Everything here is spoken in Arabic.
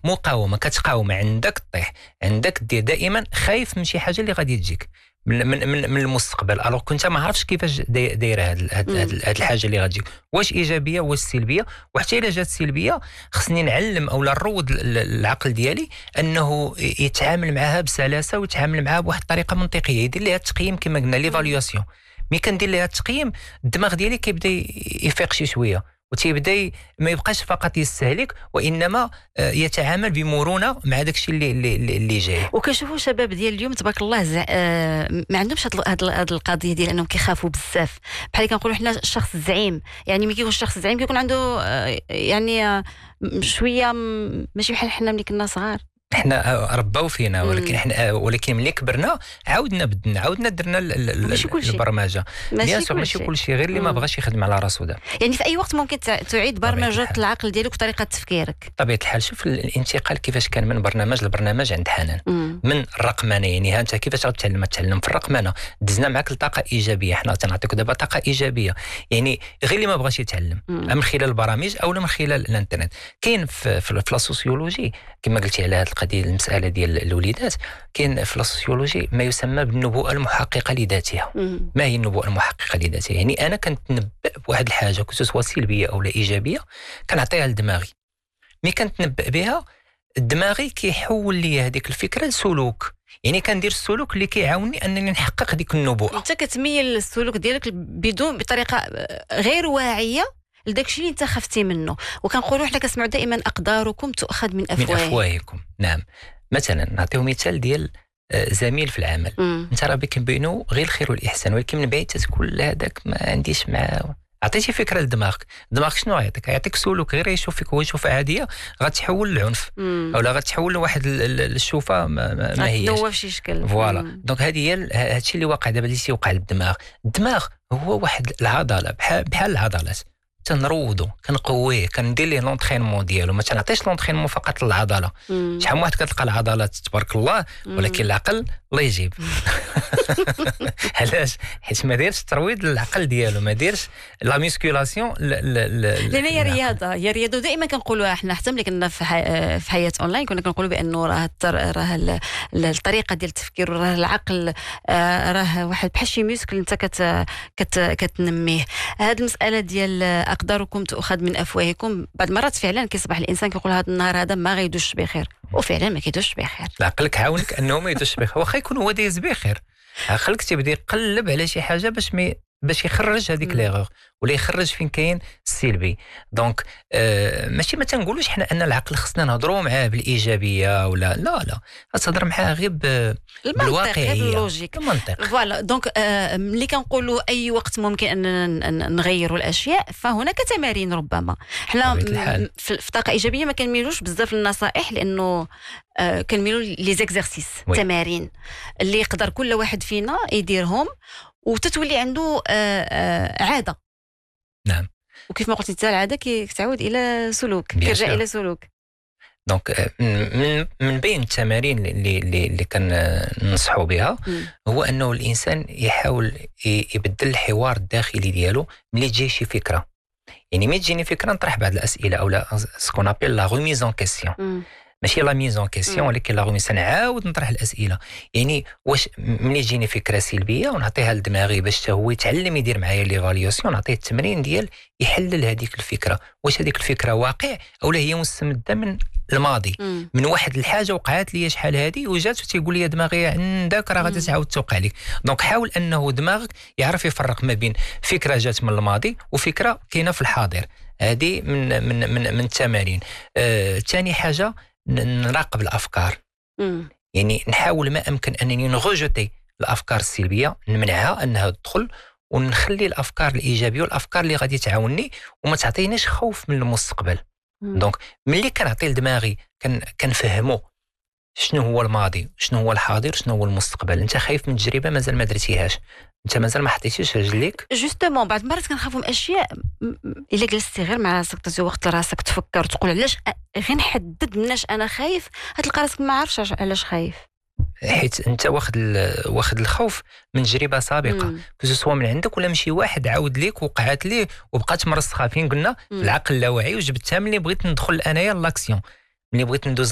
مقاومه، كتقاوم عندك طيح، عندك دير دائما خايف من شي حاجه اللي غادي تجيك من المستقبل. الوغ كنت ما عرفتش كيفاش دايره هاد الحاجه اللي غتجيك، واش ايجابيه واش سلبيه. وحتى الا جات سلبيه خصني نعلم اولا نروض العقل ديالي انه يتعامل معها بسلاسه ويتعامل معها بواحد الطريقه منطقيه، يدير ليها التقييم كما قلنا ليفاليواسيون. مي كندير ليها التقييم الدماغ ديالي كيبدا يفيق شي شويه وتيبدا ما يبقاش فقط يستهلك وانما يتعامل بمرونه مع داكشي اللي جاي. وكنشوفوا شباب ديال اليوم تبارك الله ما عندهمش هاد القضيه ديال انهم كيخافوا بزاف، بحال كنقولوا حنا الشخص الزعيم. يعني ملي كيكون الشخص الزعيم كيكون عنده يعني شويه ماشي بحال حنا ملي كنا صغار. احنا رباو فينا ولكن ملي كبرنا عاودنا بدنا عاودنا درنا البرمجه. ماشي كل شيء غير اللي ما بغاش يخدم على راسو دابا. يعني في اي وقت ممكن تعيد برمجه العقل ديالك وطريقه تفكيرك. طبيعه الحال. شوف الانتقال كيفاش كان من برنامج لبرنامج عند حنان، من الرقمنه. يعني ها انت كيفاش غتعلم في الرقمنه، دزنا معك لطاقه ايجابيه، حنا تنعطيك دابا طاقه ايجابيه. يعني غير اللي ما بغاش يتعلم من خلال البرامج او من خلال الانترنت. كاين في لا سوسيولوجي كما قلتي على هذه القضيه المساله ديال الوليدات، كاين في السوسيولوجي ما يسمى بالنبوءه المحققه لذاتها. ما هي النبوءه المحققه لذاتها؟ يعني انا كنتنبأ بواحد الحاجه كنت سواء سلبيه او لا ايجابيه كنعطيها لدماغي، مي كنتنبأ بها دماغي كيحول لي هذيك الفكره لسلوك. يعني كندير السلوك اللي كيعاوني انني نحقق ديك النبوءه. انت كتميل السلوك ديالك بطريقه غير واعيه لداكشي اللي انت خفتي منه. وكنقولوا حنا كنسمعوا دائما اقداركم تؤخذ من افواهكم. نعم. مثلا نعطيو مثال ديال زميل في العمل، انت راه كنبينوا غير الخير والاحسان، ولكن من بعيد تقول هذاك ما عنديش معاه. عطيتي فكره لدماغك، دماغك شنو يعطيك سلوك غير يشوف فيك هو يشوف عاديه غتحول للعنف اولا غتحول لواحد الشوفه ما هيش هو في شي شكل. فوالا. دونك هذه هي هادشي اللي واقع دابا اللي تيوقع للدماغ. الدماغ هو واحد العضله بحال العضلات، تنروضو كنقويه كندير ليه لونطرينمون ديالو. ما تنعطيش لونطرينمون فقط للعضله. شحال من واحد كتلقى العضلات تبارك الله ولكن العقل الله يجيب. علاش؟ حيت ما دايرش الترويض للعقل ديالو، ما دايرش لا ميسكولاسيون لان هي رياضه. ودائما كنقولوا احنا حتى ملي كنا في حياه اونلاين كنا كنقولوا بانه راه الطريقه ديال التفكير راه العقل راه واحد بحال شي ميسكل انت كتنميه. هذه المساله ديال اقداركم تؤخذ من افواهكم، بعض المرات فعلا كيصبح الانسان كيقول هذا النهار هذا ما غيدوش بخير، وفعلا ما كيدوش بخير. عقلك عاونك انه ما يدوش بخير، واخا يكون هو دايز بخير. عقلك تيبدا يقلب على شي حاجه باش يخرج هذيك ليغور ولا يخرج فين كاين السلبي. دونك ماشي ما تنقولوش حنا ان العقل خصنا نهضروا معاه بالايجابيه ولا لا تهضر معاه غير بالواقعيه باللوجيك المنطق. فوالا. دونك ملي كنقولوا اي وقت ممكن اننا نغيروا الاشياء، فهناك تمارين. ربما حنا في طاقه ايجابيه ما كنميلوش بزاف للنصائح لانه كنميلوا لي زيكزارسيس، تمارين اللي يقدر كل واحد فينا يديرهم وتتولي عنده عاده. نعم. وكيف ما قلت انت العاده كتعود الى سلوك، كيرجع الى سلوك. دونك من بين التمارين اللي كننصحوا بها هو انه الانسان يحاول يبدل الحوار الداخلي ديالو ملي تجي شي فكره. يعني ملي تجيني فكره نطرح بعض الاسئله او لا سكون ابيل لا ريميز اون كيسيون. ماشي لا ميز اون كيسيون ولكن لا ريميز. نعاود نطرح الاسئله. يعني واش ملي تجيني فكره سلبيه ونعطيها لدماغي باش هو يتعلم يدير معايا ليفاليوسيون، نعطيه التمرين ديال يحلل هذيك الفكره، واش هذيك الفكره واقع او لا هي مستمده من الماضي، من واحد الحاجه وقعت لي شحال هذه وجات وتيقول لي دماغي عندك راه غادي تعاود توقع لك. دونك حاول انه دماغك يعرف يفرق ما بين فكره جات من الماضي وفكره كاينه في الحاضر. هذه من التمارين. ثاني حاجه نراقب الافكار. يعني نحاول ما امكن انني نغوجتي الافكار السلبيه، نمنعها انها تدخل ونخلي الافكار الايجابيه والافكار اللي غادي تعاوني وما تعطينيش خوف من المستقبل. دونك ملي كنعطي لدماغي كنفهمو شنو هو الماضي شنو هو الحاضر شنو هو المستقبل. انت خايف من تجربه مازال ما درتيهاش، انت مازال ما حطيتيش رجليك. جوستومون بعض المرات كنخافوا من اشياء الا جلستي غير مع راسك تعطي وقت لراسك تفكر تقول علاش غير نحدد مناش انا خايف، هتلقى راسك ما عارفش علاش خايف، حيت انت واخد الخوف من تجربه سابقه سواء من عندك ولا من شي واحد عاود ليك وقعت ليه وبقات مرسخه فين قلنا في العقل اللاواعي وجبتها ملي بغيت ندخل انايا لاكسيون، ملي بغيت ندوز